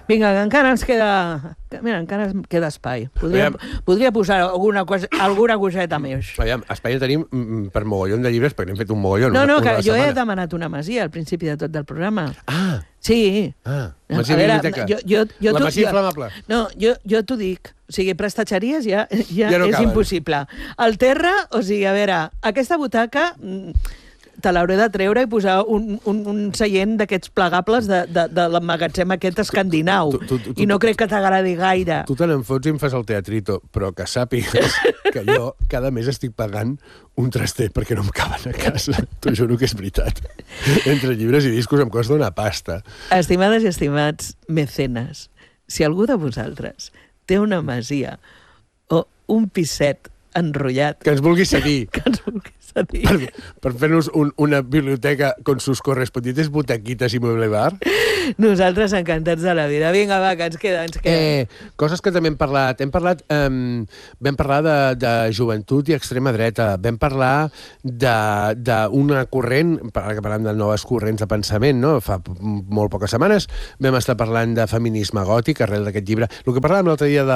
Vinga, que encara ens queda... Mira, encara ens queda espai. Podria posar alguna coseta més. Aviam, a Espanya tenim per mogollon de llibres, perquè n'hem fet un mogollon. No, que jo he demanat una masia al principi de tot del programa. Ah! Sí. Masia biblioteca. La masia inflamable. No, jo t'ho dic. O sigui, prestatgeries ja no és calen. impossible. Al terra, o sigui, a veure, aquesta butaca te l'hauré de treure i posar un seient d'aquests plegables de l'emmagatzem aquest escandinau. I no crec que t'agradi gaire. Tu te n'enfots i em fas el teatrito, però que sàpigues que jo cada mes estic pagant un traster perquè no em caben a casa. T'ho juro que és veritat. Entre llibres i discos em costa una pasta. Estimades i estimats mecenes, si algú de vosaltres té una masia o un piset enrotllat... Que ens vulgui seguir. Que ens vulgui seguir. Per fer-nos una biblioteca con sus correspondientes butaquitas i mueble bar. Nosaltres encantats de la vida. Vinga, va, que ens queda. Coses que també hem parlat. Vam parlar de joventut i extrema dreta. Vam parlar d'una corrent, ara que parlem de noves corrents de pensament, no? Fa molt poques setmanes vam estar parlant de feminisme gòtic arrel d'aquest llibre. El que parlàvem l'altre dia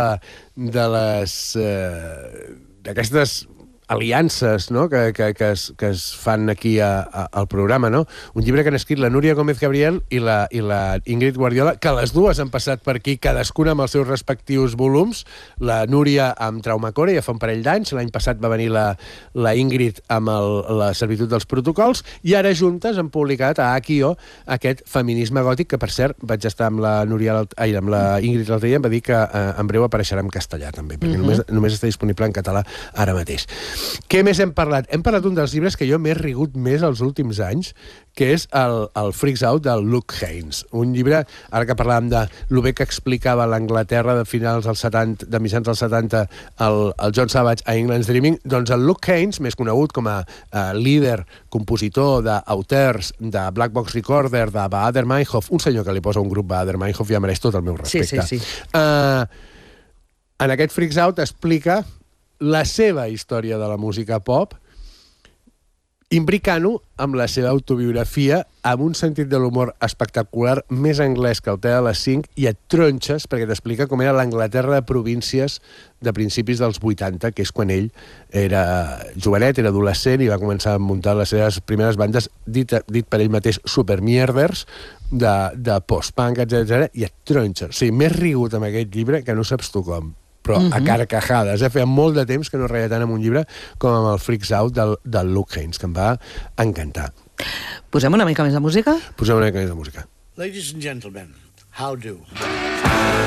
d'aquestes aliances, no?, que es fan aquí al programa, no? Un llibre que han escrit la Núria Gómez Gabriel i la Ingrid Guardiola, que les dues han passat per aquí, cadascuna amb els seus respectius volums. La Núria amb Traumacore, ja fa un parell d'anys, l'any passat va venir la Ingrid amb la servitud dels protocols, i ara juntes han publicat a Akio aquest feminisme gòtic, que per cert vaig estar amb la Ingrid l'altre dia, em va dir que en breu apareixerà en castellà també, perquè només està disponible en català ara mateix. Què més hem parlat? Hem parlat d'un dels llibres que jo m'he rigut més els últims anys, que és el Freaks Out del Luke Haines. Un llibre, ara que parlàvem de lo bé que explicava l'Anglaterra de finals dels 70, de mitjans dels 70, el John Savage a England's Dreaming, doncs el Luke Haines, més conegut com a líder, compositor d'auteurs, de Black Box Recorder, de Baader Meinhof, un senyor que li posa un grup Baader Meinhof ja mereix tot el meu respecte. Sí. En aquest Freaks Out explica la seva història de la música pop, imbricant-ho amb la seva autobiografia, amb un sentit de l'humor espectacular, més anglès que el té a les 5, i et tronxes perquè t'explica com era l'Anglaterra de províncies de principis dels 80, que és quan ell era jovenet, era adolescent, i va començar a muntar les seves primeres bandes, dit per ell mateix, supermierders, de post-punk, etc. I et tronxes. O sigui, m'he rigut amb aquest llibre que no saps tu com. Però a carcajades. Feia molt de temps que no reia tant amb un llibre com amb el Freaks Out del Luke Haines, que em va encantar. Posem una mica més de música? Posem una mica més de música. Ladies and gentlemen, how do?